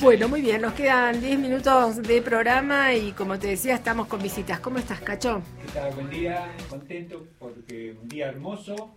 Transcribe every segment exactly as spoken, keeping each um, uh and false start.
Bueno, muy bien, nos quedan diez minutos de programa y como te decía, estamos con visitas. ¿Cómo estás, Cacho? ¿Qué tal? Buen día, contento porque un día hermoso.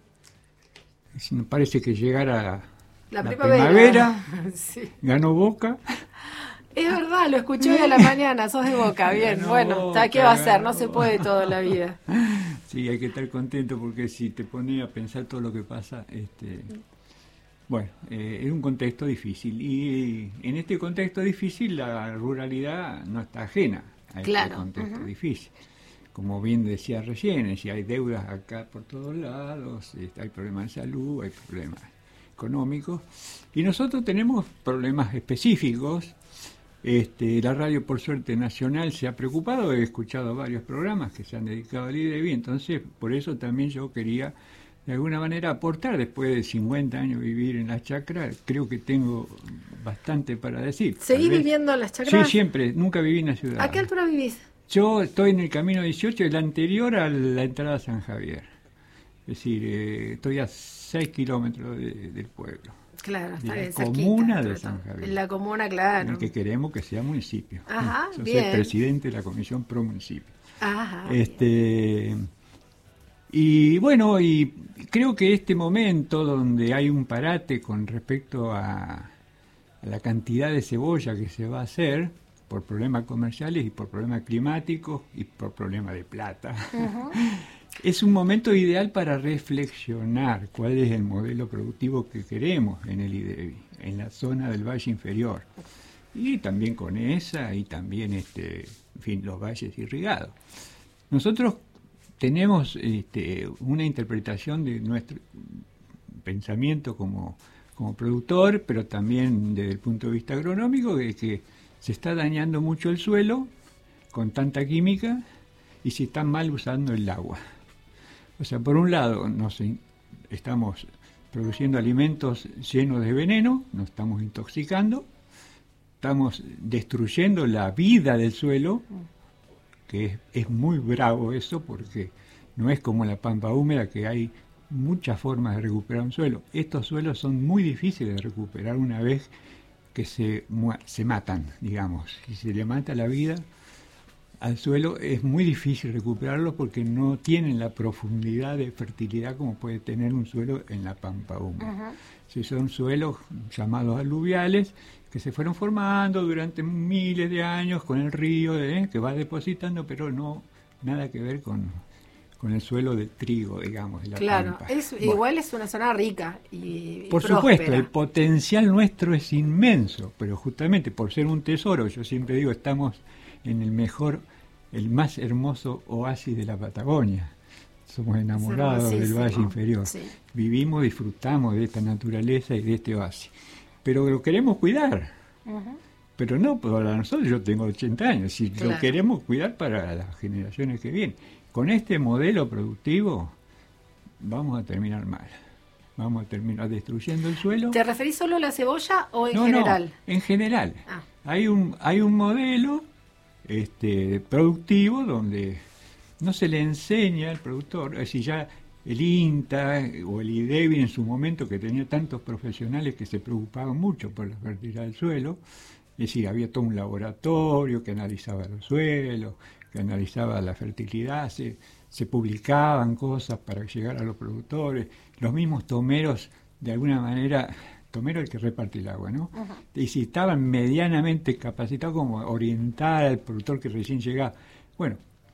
Me parece que llegara la, la primavera, primavera sí. Ganó Boca. Es verdad, lo escuché hoy a la mañana, sos de Boca, bien, Ganó bueno, Boca, ¿qué va a hacer? ganó. No se puede todo en la vida. Sí, hay que estar contento porque si te pones a pensar todo lo que pasa, este, bueno, eh, es un contexto difícil y en este contexto difícil la ruralidad no está ajena a este claro. contexto uh-huh. difícil. Como bien decía recién, si hay deudas acá por todos lados, este, hay problemas de salud, hay problemas económicos y nosotros tenemos problemas específicos. Este, la radio, por suerte, nacional se ha preocupado, he escuchado varios programas que se han dedicado al I D E B I, entonces por eso también yo quería de alguna manera aportar, después de cincuenta años vivir en las chacras, creo que tengo bastante para decir. ¿Seguís viviendo en las chacras? Sí, siempre, nunca viví en la ciudad. ¿A qué altura vivís? Yo estoy en el camino dieciocho, el anterior a la entrada a San Javier, es decir, eh, estoy a seis kilómetros de, del pueblo. Claro, está de bien, la comuna cerquita, de San Javier. En la comuna, claro. En el que queremos que sea municipio. Ajá, Yo bien. soy presidente de la Comisión Pro Municipio. Ajá, este bien. Y bueno, y creo que este momento donde hay un parate con respecto a, a la cantidad de cebolla que se va a hacer por problemas comerciales y por problemas climáticos y por problemas de plata, uh-huh. es un momento ideal para reflexionar cuál es el modelo productivo que queremos en el I D E B I, en la zona del Valle Inferior, y también con esa, y también este, en fin, los valles irrigados. Nosotros tenemos este, una interpretación de nuestro pensamiento como, como productor, pero también desde el punto de vista agronómico, de que se está dañando mucho el suelo con tanta química y se está mal usando el agua. O sea, por un lado nos estamos produciendo alimentos llenos de veneno, nos estamos intoxicando, estamos destruyendo la vida del suelo, que es, es muy bravo eso, porque no es como la pampa húmeda, que hay muchas formas de recuperar un suelo. Estos suelos son muy difíciles de recuperar una vez que se, se matan, digamos. Si se le mata la vida al suelo, es muy difícil recuperarlo porque no tienen la profundidad de fertilidad como puede tener un suelo en la pampa húmeda. Uh-huh. Si son suelos llamados aluviales, que se fueron formando durante miles de años con el río, ¿eh? que va depositando, pero no nada que ver con, con el suelo del trigo, digamos, de la claro, pampa. Es, bueno, igual es una zona rica y, y por próspera. supuesto, el potencial nuestro es inmenso, pero justamente por ser un tesoro, yo siempre digo, estamos en el mejor, el más hermoso oasis de la Patagonia. Somos enamorados del Valle Inferior. Sí. Vivimos, disfrutamos de esta naturaleza y de este oasis. Pero lo queremos cuidar. Uh-huh. Pero no para nosotros, yo tengo ochenta años, si claro. lo queremos cuidar para las generaciones que vienen. Con este modelo productivo vamos a terminar mal. Vamos a terminar destruyendo el suelo. ¿Te referís solo a la cebolla o en no, general? No, en general. Ah. Hay un hay un modelo este, productivo donde no se le enseña al productor, es decir, ya el INTA o el I D E B I en su momento, que tenía tantos profesionales que se preocupaban mucho por la fertilidad del suelo, es decir, había todo un laboratorio que analizaba los suelos, que analizaba la fertilidad, se, se publicaban cosas para llegar a los productores, los mismos tomeros, de alguna manera, tomero el que reparte el agua, ¿no? Uh-huh. Y si estaban medianamente capacitados como orientar al productor que recién llegaba. Bueno,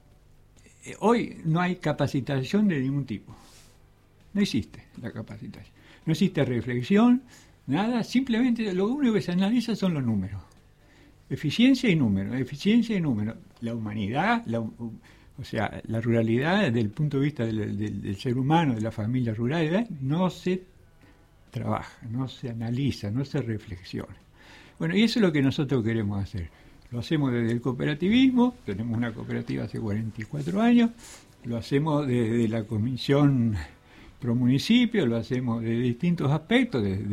eh, hoy no hay capacitación de ningún tipo. No existe la capacitación. No existe reflexión, nada, simplemente lo único que se analiza son los números. Eficiencia y números, eficiencia y números. La humanidad, la, o sea, la ruralidad desde el punto de vista del, del, del ser humano, de la familia rural, ¿eh? no se trabaja, no se analiza, no se reflexiona. Bueno, y eso es lo que nosotros queremos hacer. Lo hacemos desde el cooperativismo, tenemos una cooperativa hace cuarenta y cuatro años, lo hacemos desde la Comisión Pro Municipio, lo hacemos de distintos aspectos, desde